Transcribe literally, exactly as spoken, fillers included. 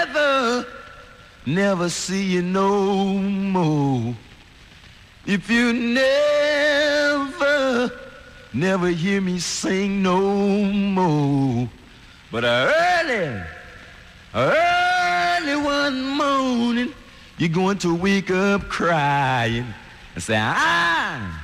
never, never see you no more. If you never, never hear me sing no more. But early, early one morning, you're going to wake up crying and say, ah,